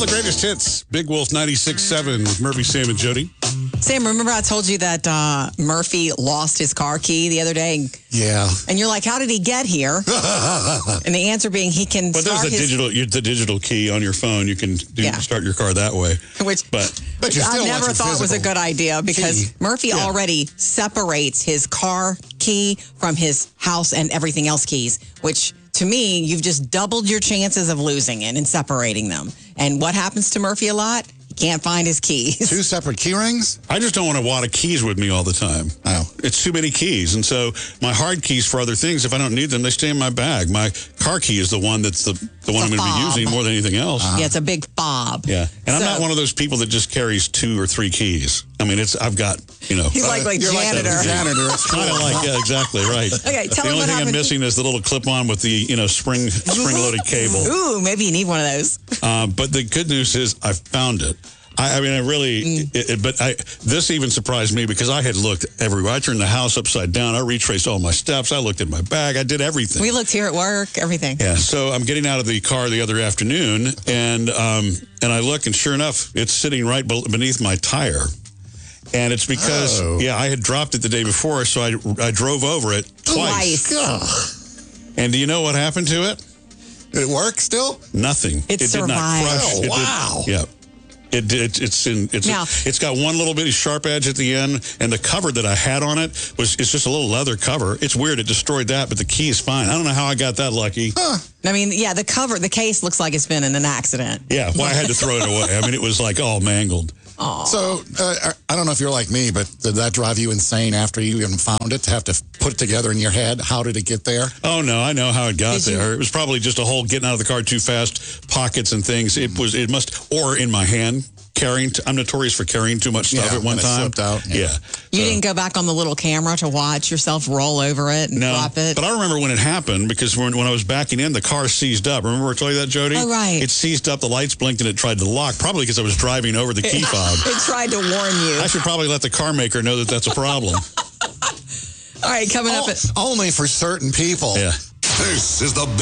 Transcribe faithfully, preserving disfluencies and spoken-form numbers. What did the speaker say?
the greatest hits. Big Wolf ninety-six point seven with Murphy, Sam, and Jody. Sam, remember I told you that uh, Murphy lost his car key the other day? Yeah. And you're like, how did he get here? And the answer being he can But start there's the his... digital, the digital key on your phone. You can do, Yeah. start your car that way. Which, but, but you still I never want thought was a good idea because key. Murphy Yeah. already separates his car key from his house and everything else keys, which to me, you've just doubled your chances of losing it and separating them. And what happens to Murphy a lot? He can't find his keys. Two separate key rings? I just don't want a wad of keys with me all the time. Oh. It's too many keys. And so my hard keys for other things, if I don't need them, they stay in my bag. My car key is the one that's the, the one I'm a going to be fob. using more than anything else. Yeah, it's a big fob. Yeah. And I'm So- not one of those people that just carries two or three keys. I mean, it's I've got, you know. He's like, like You're janitor. like a janitor. It's Kind of like, yeah, exactly, right. Okay, tell the him only what thing I'm happened. missing is the little clip-on with the, you know, spring spring-loaded cable. Ooh, maybe you need one of those. Uh, but the good news is I found it. I, I mean, I really, Mm. it, it, but I this even surprised me because I had looked everywhere. I turned the house upside down. I retraced all my steps. I looked at my bag. I did everything. We looked here at work, everything. Yeah, so I'm getting out of the car the other afternoon, and um, and I look, and sure enough, it's sitting right be- beneath my tire. And it's because, Oh. yeah, I had dropped it the day before, so I, I drove over it twice. Twice. Ugh. And do you know what happened to it? Did it work still? Nothing. It did not survived. crush. Oh, It did- wow. yeah. It did. It's in. It's. Now- it's got one little bitty sharp edge at the end, and the cover that I had on it was. It's just a little leather cover. It's weird. It destroyed that, but the key is fine. I don't know how I got that lucky. I mean, yeah, the cover, the case looks like it's been in an accident. Yeah. Well, I had to throw it away. I mean, it was like all mangled. So, uh, I don't know if you're like me, but did that drive you insane after you even found it to have to put it together in your head? How did it get there? Oh no, I know how it got Did you- there. It was probably just a whole getting out of the car too fast, pockets and things. It was. It must, or in my hand. Carrying, t- I'm notorious for carrying too much stuff Yeah, at one when it time. slipped out, yeah. Yeah. You So- didn't go back on the little camera to watch yourself roll over it and No, drop it? but I remember when it happened because when, when I was backing in, the car seized up. Remember I told you that, Jody? Oh, right. It seized up, the lights blinked, and it tried to lock, probably because I was driving over the key fob. It tried to warn you. I should probably let the car maker know that that's a problem. All right, coming up Oh, at... only for certain people. Yeah. This is the